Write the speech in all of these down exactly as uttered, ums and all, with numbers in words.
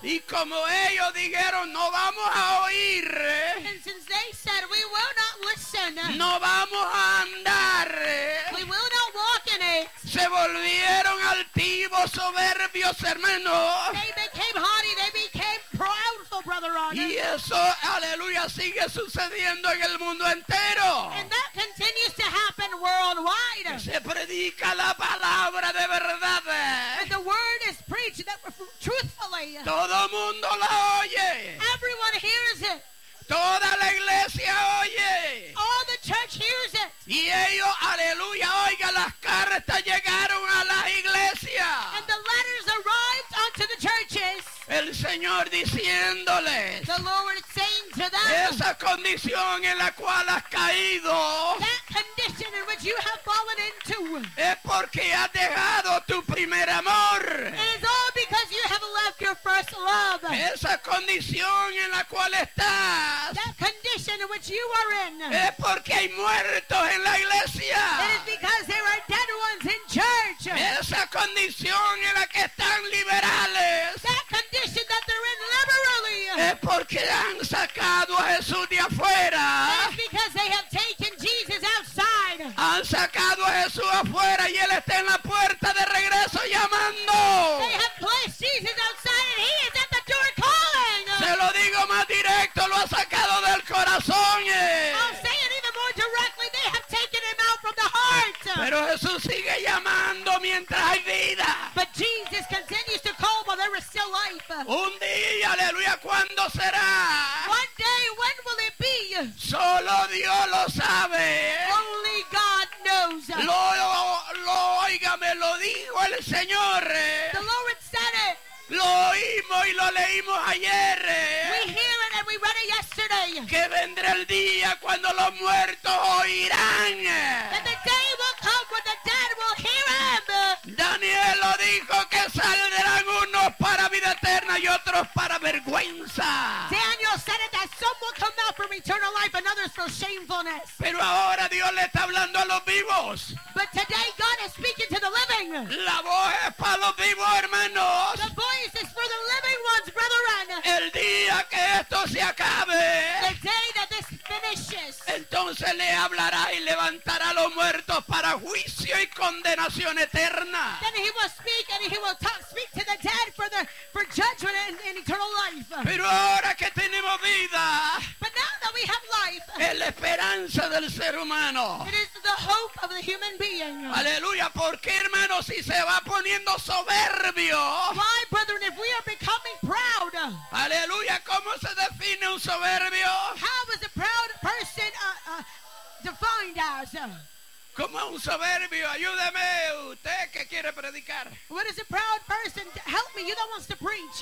Y como ellos dijeron, no vamos a oír, And since they said, we will not listen, no vamos a andar, we will not walk in it, se volvieron altivos, soberbios, hermanos. they became haughty, they became proudful, Brother Ron. Y eso, aleluya, sigue sucediendo en el mundo entero. And that continues to happen worldwide. Se predica la palabra de verdad. And the word is preached that truthfully. Todo mundo la oye. Everyone hears it. Toda la iglesia oye. All the church hears it. Y ellos, aleluya, oiga, las cartas llegaron a las iglesias. And the letters arrived unto the churches. El Señor diciéndoles, The Lord is saying to them, esa condición en la cual has caído that condition in which you have fallen into, es porque has dejado tu primer amor. it is all because you have left your first love. Esa condición en la cual estás That condition in which you are in, es porque hay muertos en la iglesia. it is because there are dead ones in church. Esa condición en la que están liberales That condition that they're in liberally, es porque han sacado a Jesús de afuera. it is because they have taken Jesus outside. Han sacado a Jesús afuera y Él está en la puerta de regreso llamando. They have placed Jesus outside and He is at the door calling. Se lo digo más directo, lo ha sacado del corazón. eh. I'll say it even more directly. They have taken Him out from the heart. Pero Jesús sigue llamando mientras hay vida. But Jesus continues to call while there is still life. Un día, aleluya, ¿cuándo será? One day, when will it be? Solo Dios lo sabe. Only God knows. Lo, lo, lo, oiga, me lo dijo el Señor. eh. The Lord said it. Lo oímos y lo leímos ayer. eh. We hear it and we read it yesterday. Que vendrá el día cuando los muertos oirán. That the day will come when the dead will hear Him. Daniel lo dijo que saldrán unos para vida eterna y otros para vergüenza. Daniel said it that some will come out from eternal life and others for shamefulness. Pero ahora Dios le está hablando a los vivos. But today God is speaking to the living. La voz es para los vivos, hermanos. The voice is for the living ones, brethren. El día que esto se acabe, The day that this finishes, entonces le hablará y levantará a los muertos para juicio y condenación eterna. then He will speak and He will talk, speak to the dead for the for judgment and, and eternal life. Pero ahora que tenemos vida, But now that we have life, es la esperanza del ser humano. it is the hope of the human being. Aleluya, porque hermano, si se va poniendo soberbio, Why, brethren, if we are becoming proud, aleluya, ¿cómo se define un soberbio? how is a proud person uh, uh, defined as? Como un soberbio, ayúdeme, usted que quiere predicar. What is a proud person? Help me, you that wants to preach.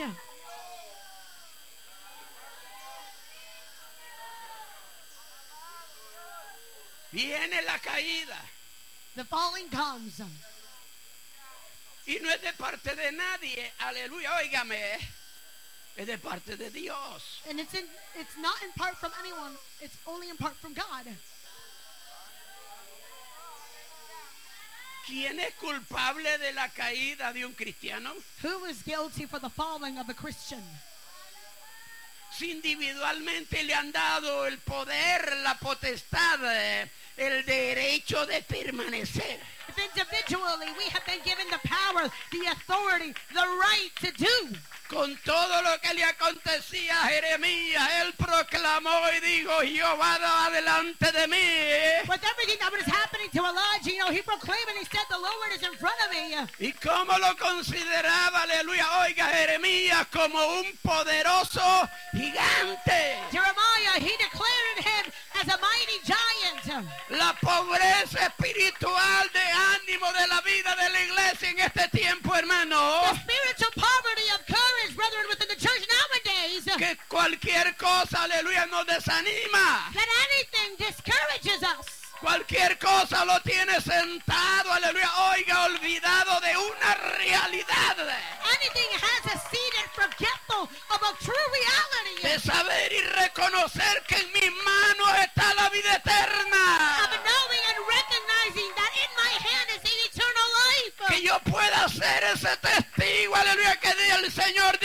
Viene la caída The falling comes. y no es de parte de nadie, aleluya, óigame, es de parte de Dios. And it's in it's not in part from anyone, it's only in part from God. ¿Quién es culpable de la caída de un cristiano? Who is guilty for the falling of a Christian? Si individualmente le han dado el poder, la potestad, eh, el derecho de permanecer. If individually we have been given the power, the authority, the right to do. Con todo lo que le acontecía a Jeremías, él proclamó y dijo, Jehová va delante de mí. With everything that was happening to Elijah, you know, he proclaimed and he said, the Lord is in front of me. Y cómo lo consideraba, aleluya, oiga, Jeremías como un poderoso gigante. Jeremiah, he declared him as a mighty giant. La pobreza espiritual de ánimo de la vida de la iglesia en este tiempo, hermano. The spiritual poverty of courage, brethren, within the church nowadays. Que cualquier cosa, aleluya, nos desanima. That anything discourages us. Cualquier cosa lo tiene sentado, aleluya, oiga, olvidado de una realidad. Anything has us seated forgetful of a true reality. De saber y reconocer que en mis manos está la vida eterna. Of knowing and recognizing that in my hand is the eternal life. Que yo pueda ser ese testigo, aleluya, que el Señor